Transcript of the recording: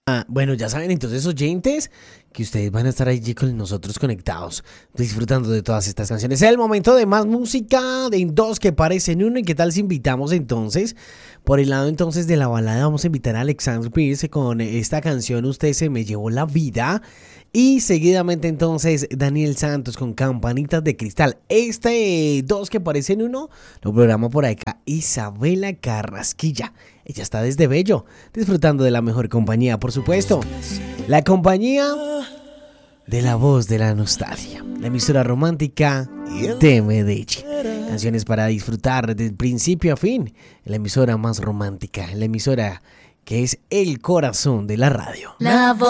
Bueno, ya saben entonces, oyentes, que ustedes van a estar allí con nosotros conectados, disfrutando de todas estas canciones. Es el momento de más música, de dos que parecen uno. ¿Y qué tal si invitamos entonces, por el lado entonces de la balada, vamos a invitar a Alexandre Pierce con esta canción Usted se me llevó la vida? Y seguidamente entonces Daniel Santos con Campanitas de Cristal. Dos que parecen uno lo programa por acá Isabela Carrasquilla. Ella está desde Bello, disfrutando de la mejor compañía, por supuesto. La compañía de la voz de la nostalgia, la emisora romántica de Medellín. Canciones para disfrutar de principio a fin. La emisora más romántica, la emisora que es el corazón de la radio.